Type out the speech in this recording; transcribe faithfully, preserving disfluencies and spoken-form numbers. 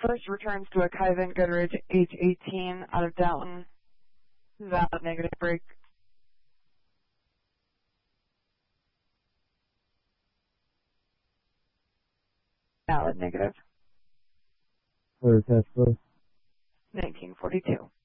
First returns to a Kyvan Goodrich H eighteen out of Downton. Valid negative break. Valid negative. Clear cash flow. nineteen forty-two.